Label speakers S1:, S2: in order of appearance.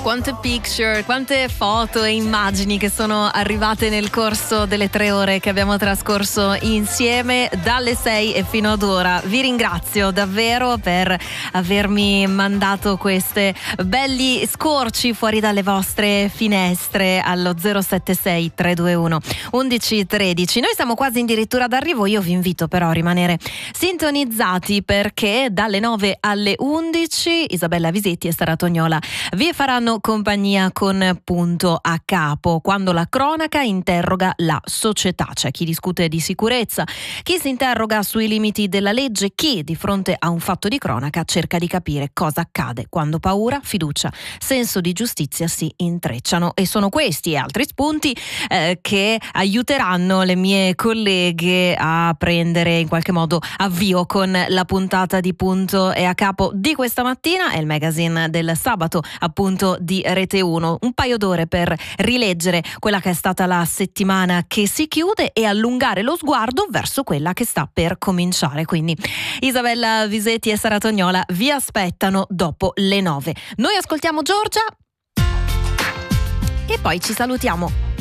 S1: Quante picture, quante foto e immagini che sono arrivate nel corso delle 3 ore che abbiamo trascorso insieme dalle 6 e fino ad ora. Vi ringrazio davvero per avermi mandato queste belli scorci fuori dalle vostre finestre allo 076 321 1113. Noi siamo quasi addirittura d'arrivo, io vi invito però a rimanere sintonizzati perché dalle 9 alle 11 Isabella Visetti e Sara Tognola vi faranno compagnia con Punto a Capo, quando la cronaca interroga la società. C'è chi discute di sicurezza, chi si interroga sui limiti della legge, chi di fronte a un fatto di cronaca cerca di capire cosa accade quando paura, fiducia, senso di giustizia si intrecciano. E sono questi e altri spunti che aiuteranno le mie colleghe a prendere in qualche modo avvio con la puntata di Punto e a Capo di questa mattina. È il magazine del sabato, appunto, di Rete 1, un paio d'ore per rileggere quella che è stata la settimana che si chiude e allungare lo sguardo verso quella che sta per cominciare. Quindi Isabella Visetti e Sara Tognola vi aspettano dopo le 9. Noi ascoltiamo Giorgia e poi ci salutiamo.